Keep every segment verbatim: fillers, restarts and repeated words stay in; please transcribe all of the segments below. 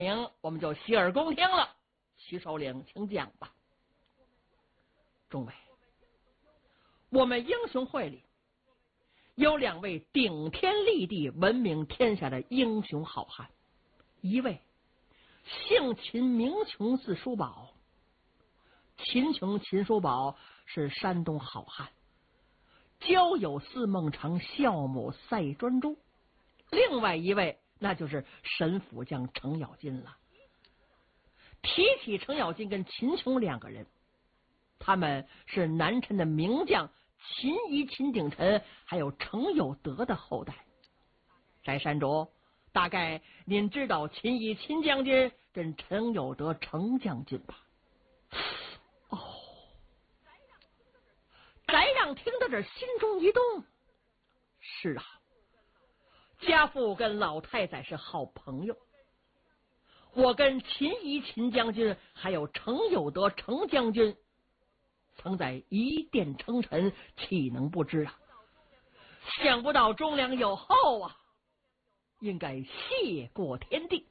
行，我们就洗耳恭听了。徐首领，请讲吧。众位，我们英雄会里有两位顶天立地、闻名天下的英雄好汉，一位姓秦名琼，字叔宝。秦琼、秦叔宝是山东好汉，交友似孟尝，孝母赛专诸。另外一位那就是神府将程咬金了。提起程咬金跟秦琼两个人，他们是南陈的名将秦仪、秦鼎臣还有程有德的后代。翟山主，大概您知道秦仪、秦将军跟程有德、程将军吧？哦，翟让听到这心中一动。是啊，家父跟老太太是好朋友，我跟秦仪、秦将军还有程有德、程将军曾在一殿称臣，岂能不知啊？想不到忠良有后啊，应该谢过天地。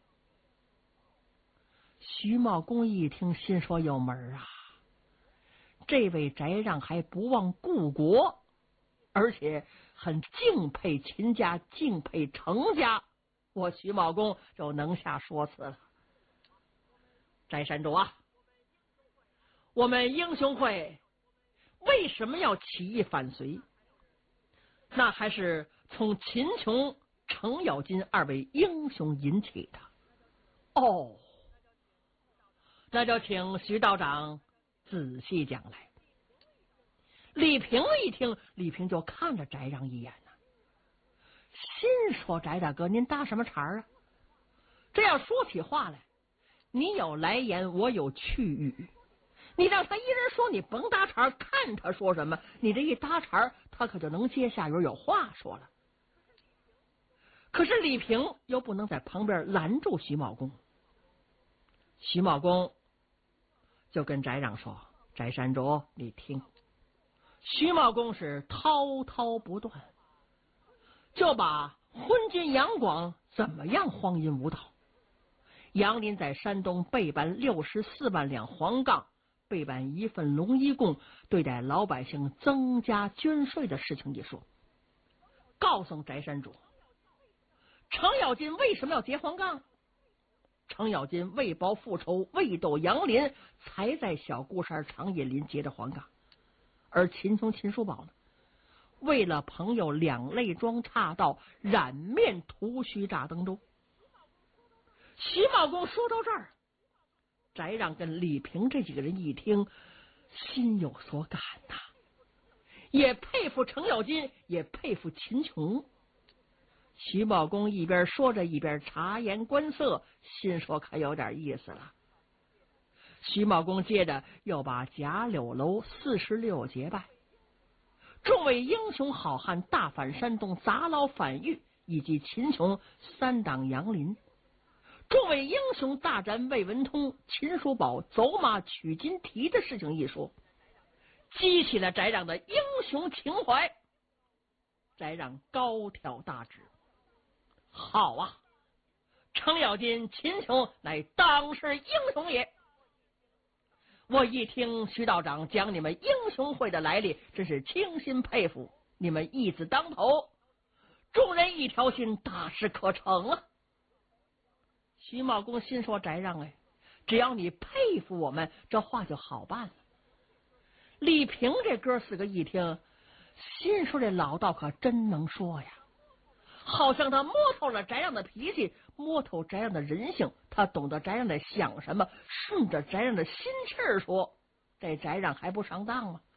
徐茂公一听，心说有门啊，这位翟让还不忘故国，而且很敬佩秦家，敬佩程家，我徐茂公就能下说辞了。翟山主啊，我们英雄会为什么要起义反隋？那还是从秦琼、程咬金二位英雄引起的。哦，那就请徐道长仔细讲来。李平一听，李平就看着翟让一眼呢、啊，心说：翟大哥，您搭什么茬啊？这要说起话来，你有来言，我有去语。你让他一人说，你甭搭茬，看他说什么。你这一搭茬，他可就能接下人有话说了。可是李平又不能在旁边拦住徐茂公，徐茂公就跟翟让说：翟山主，你听。徐茂公是滔滔不断，就把昏君杨广怎么样荒淫无道，杨林在山东背叛六十四万两黄杠，背叛一份龙一贡，对待老百姓增加捐税的事情一说，告诉翟山主，程咬金为什么要劫黄杠？程咬金为报复仇，为斗杨林，才在小孤山长野林劫的黄杠。而秦琼、秦叔宝呢，为了朋友两肋装岔道，染面屠须炸登州。徐茂公说到这儿，翟让跟李平这几个人一听，心有所感呐、啊，也佩服程咬金，也佩服秦琼。徐茂公一边说着，一边察言观色，心说可有点意思了。徐茂公接着又把贾柳楼四十六结拜，众位英雄好汉大反山东，砸牢反狱，以及秦琼三党杨林，众位英雄大战魏文通、秦叔宝走马取金蹄的事情一说，激起了翟让的英雄情怀。翟让高挑大指：好啊，程咬金、秦琼乃当世英雄也。我一听徐道长讲你们英雄会的来历，真是倾心佩服。你们义字当头，众人一条心，大事可成啊！徐茂公心说：翟让哎，只要你佩服我们，这话就好办了。李平这哥四个一听，心说这老道可真能说呀，好像他摸透了翟让的脾气，摸透翟让的人性，他懂得翟让在想什么，顺着翟让的心气儿说，这翟让还不上当吗？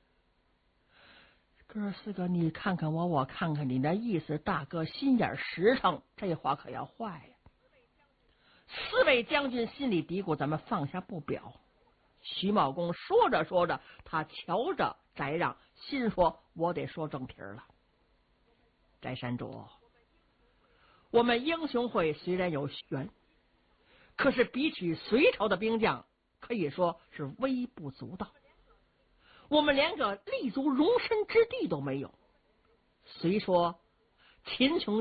哥四个你看看我，我看看你，那意思大哥心眼实诚，这话可要坏呀。四位将军心里嘀咕，咱们放下不表。徐茂公说着说着，他瞧着翟让，心说我得说正题了。翟山主，我们英雄会虽然有权，可是比起隋朝的兵将，可以说是微不足道。我们连个立足容身之地都没有。虽说秦琼